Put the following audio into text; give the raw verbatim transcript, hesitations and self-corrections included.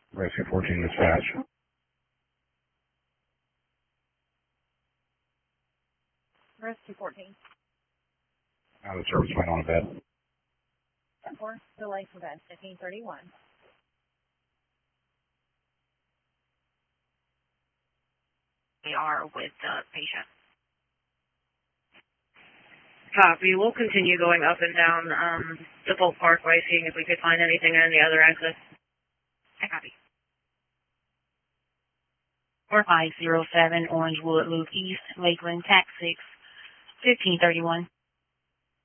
Rescue fourteen dispatch. Rescue fourteen. Now the service went on a bed. Or delay for bed, fifteen thirty-one. They are with the patient. Copy. We'll continue going up and down um, the Bolt Parkway, seeing if we could find anything on the other exit. I copy. four five zero seven Orangewood Loop East, Lakeland, Tax six, fifteen thirty-one.